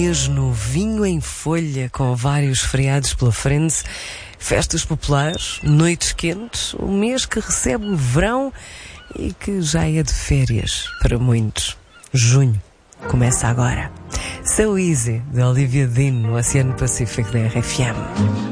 mês novinho em folha, com vários feriados pela frente, festas populares, noites quentes, um mês que recebe o verão e que já é de férias para muitos. Junho começa agora. So Easy, de Olivia Dean, no Oceano Pacífico da RFM.